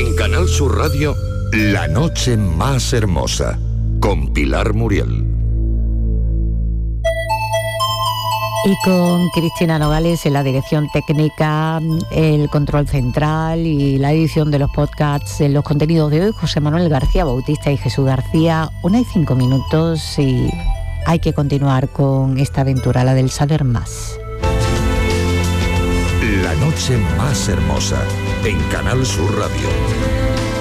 En Canal Sur Radio, La noche más hermosa, con Pilar Muriel. Y con Cristina Nogales en la dirección técnica, el control central y la edición de los podcasts, en los contenidos de hoy, José Manuel García Bautista y Jesús García. 1:05 y hay que continuar con esta aventura, la del saber más. La noche más hermosa, en Canal Sur Radio.